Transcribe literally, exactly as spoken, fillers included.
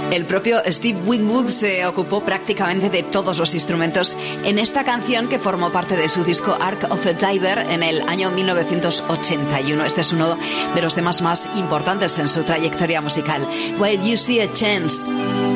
El propio Steve Winwood se ocupó prácticamente de todos los instrumentos en esta canción que formó parte de su disco Ark of a Diver en el año mil novecientos ochenta y uno. Este es uno de los temas más importantes en su trayectoria musical. While You See a Chance.